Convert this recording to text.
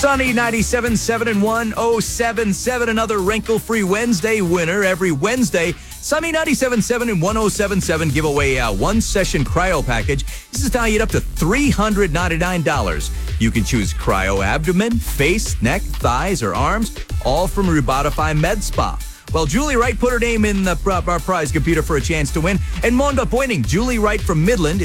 Sunny 97.7 and 107.7, another wrinkle-free Wednesday winner every Wednesday. Sunny 97.7 and 107.7 give away a one-session cryo package. This is valued up to $399. You can choose cryo abdomen, face, neck, thighs, or arms, all from Robotify Med Spa. Well, Julie Wright put her name in our prize computer for a chance to win. And Monda Pointing, Julie Wright from Midland